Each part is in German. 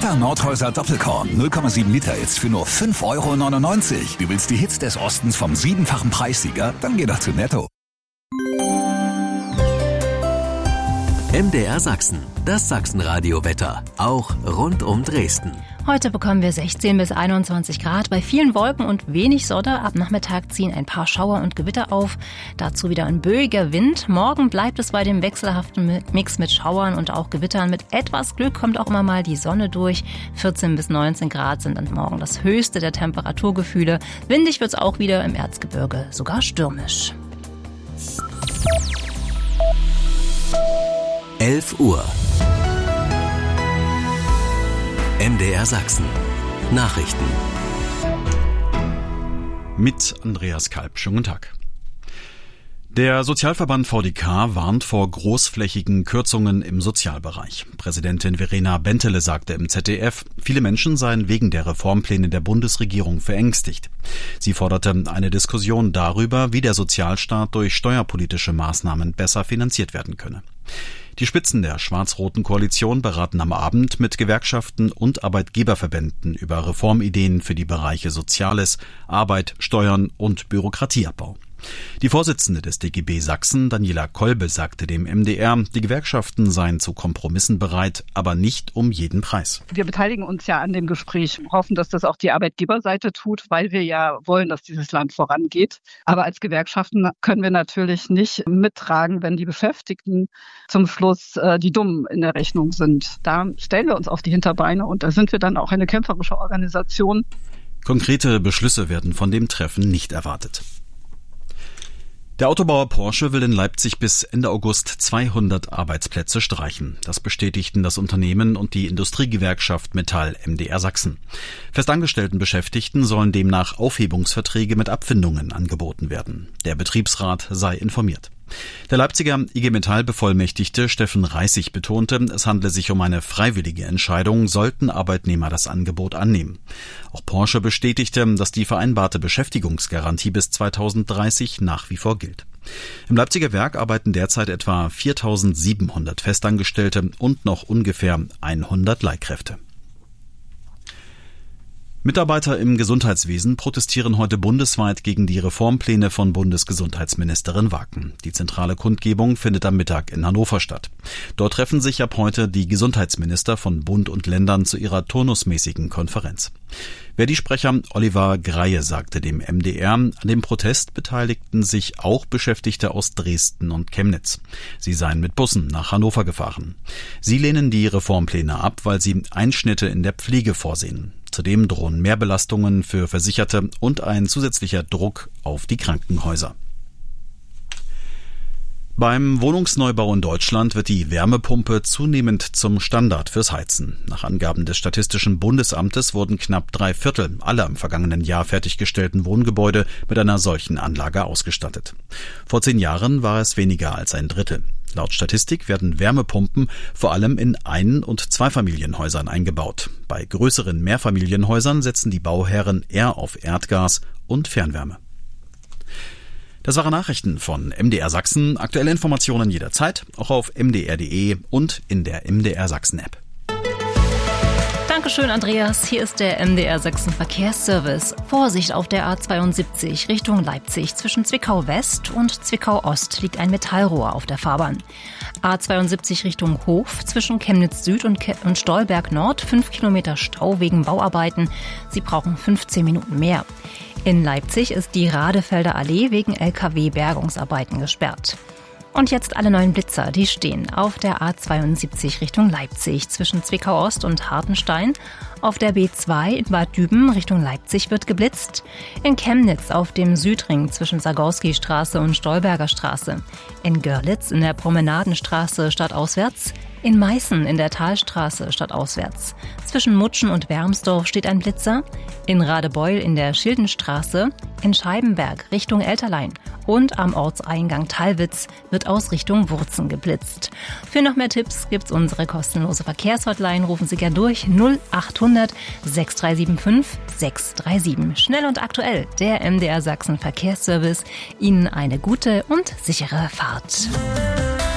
Echter Nordhäuser Doppelkorn 0,7 Liter jetzt für nur 5,99 €. Du willst die Hits des Ostens vom 7-fachen Preissieger? Dann geh doch zu Netto. MDR Sachsen, das Sachsenradio-Wetter, auch rund um Dresden. Heute bekommen wir 16 bis 21 Grad bei vielen Wolken und wenig Sonne. Ab Nachmittag ziehen ein paar Schauer und Gewitter auf. Dazu wieder ein böiger Wind. Morgen bleibt es bei dem wechselhaften Mix mit Schauern und auch Gewittern. Mit etwas Glück kommt auch immer mal die Sonne durch. 14 bis 19 Grad sind dann morgen das höchste der Temperaturgefühle. Windig wird es auch wieder im Erzgebirge, sogar stürmisch. 11 Uhr. MDR Sachsen. Nachrichten. Mit Andreas Kalb. Schönen guten Tag. Der Sozialverband VDK warnt vor großflächigen Kürzungen im Sozialbereich. Präsidentin Verena Bentele sagte im ZDF, viele Menschen seien wegen der Reformpläne der Bundesregierung verängstigt. Sie forderte eine Diskussion darüber, wie der Sozialstaat durch steuerpolitische Maßnahmen besser finanziert werden könne. Die Spitzen der schwarz-roten Koalition beraten am Abend mit Gewerkschaften und Arbeitgeberverbänden über Reformideen für die Bereiche Soziales, Arbeit, Steuern und Bürokratieabbau. Die Vorsitzende des DGB Sachsen, Daniela Kolbe, sagte dem MDR, die Gewerkschaften seien zu Kompromissen bereit, aber nicht um jeden Preis. Wir beteiligen uns ja an dem Gespräch, hoffen, dass das auch die Arbeitgeberseite tut, weil wir ja wollen, dass dieses Land vorangeht. Aber als Gewerkschaften können wir natürlich nicht mittragen, wenn die Beschäftigten zum Schluss die Dummen in der Rechnung sind. Da stellen wir uns auf die Hinterbeine und da sind wir dann auch eine kämpferische Organisation. Konkrete Beschlüsse werden von dem Treffen nicht erwartet. Der Autobauer Porsche will in Leipzig bis Ende August 200 Arbeitsplätze streichen. Das bestätigten das Unternehmen und die Industriegewerkschaft Metall MDR Sachsen. Festangestellten Beschäftigten sollen demnach Aufhebungsverträge mit Abfindungen angeboten werden. Der Betriebsrat sei informiert. Der Leipziger IG Metall-Bevollmächtigte Steffen Reissig betonte, es handle sich um eine freiwillige Entscheidung, sollten Arbeitnehmer das Angebot annehmen. Auch Porsche bestätigte, dass die vereinbarte Beschäftigungsgarantie bis 2030 nach wie vor gilt. Im Leipziger Werk arbeiten derzeit etwa 4.700 Festangestellte und noch ungefähr 100 Leihkräfte. Mitarbeiter im Gesundheitswesen protestieren heute bundesweit gegen die Reformpläne von Bundesgesundheitsministerin Waken. Die zentrale Kundgebung findet am Mittag in Hannover statt. Dort treffen sich ab heute die Gesundheitsminister von Bund und Ländern zu ihrer turnusmäßigen Konferenz. Verdi-Sprecher Oliver Greie sagte dem MDR, an dem Protest beteiligten sich auch Beschäftigte aus Dresden und Chemnitz. Sie seien mit Bussen nach Hannover gefahren. Sie lehnen die Reformpläne ab, weil sie Einschnitte in der Pflege vorsehen. Zudem drohen Mehrbelastungen für Versicherte und ein zusätzlicher Druck auf die Krankenhäuser. Beim Wohnungsneubau in Deutschland wird die Wärmepumpe zunehmend zum Standard fürs Heizen. Nach Angaben des Statistischen Bundesamtes wurden knapp 3/4 aller im vergangenen Jahr fertiggestellten Wohngebäude mit einer solchen Anlage ausgestattet. Vor 10 Jahren war es weniger als ein Drittel. Laut Statistik werden Wärmepumpen vor allem in Ein- und Zweifamilienhäusern eingebaut. Bei größeren Mehrfamilienhäusern setzen die Bauherren eher auf Erdgas und Fernwärme. Das waren Nachrichten von MDR Sachsen. Aktuelle Informationen jederzeit, auch auf mdr.de und in der MDR Sachsen App. Dankeschön, Andreas. Hier ist der MDR Sachsen Verkehrsservice. Vorsicht auf der A72 Richtung Leipzig. Zwischen Zwickau West und Zwickau Ost liegt ein Metallrohr auf der Fahrbahn. A72 Richtung Hof zwischen Chemnitz Süd und Stolberg Nord. 5 Kilometer Stau wegen Bauarbeiten. Sie brauchen 15 Minuten mehr. In Leipzig ist die Radefelder Allee wegen LKW-Bergungsarbeiten gesperrt. Und jetzt alle neuen Blitzer, die stehen auf der A72 Richtung Leipzig zwischen Zwickau Ost und Hartenstein. Auf der B2 in Bad Düben Richtung Leipzig wird geblitzt. In Chemnitz auf dem Südring zwischen Sagorski-Straße und Stolberger Straße. In Görlitz in der Promenadenstraße stadtauswärts. In Meißen in der Talstraße stadtauswärts. Zwischen Mutschen und Wermsdorf steht ein Blitzer. In Radebeul in der Schildenstraße. In Scheibenberg Richtung Elterlein. Und am Ortseingang Thalwitz wird aus Richtung Wurzen geblitzt. Für noch mehr Tipps gibt's unsere kostenlose Verkehrshotline. Rufen Sie gern durch 0800 6375 637. Schnell und aktuell, der MDR Sachsen Verkehrsservice. Ihnen eine gute und sichere Fahrt.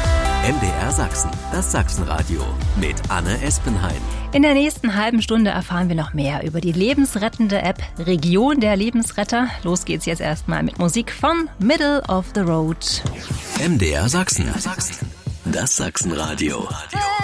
MDR Sachsen, das Sachsenradio mit Anne Espenheim. In der nächsten halben Stunde erfahren wir noch mehr über die lebensrettende App Region der Lebensretter. Los geht's jetzt erstmal mit Musik von Middle of the Road. MDR Sachsen, das Sachsenradio.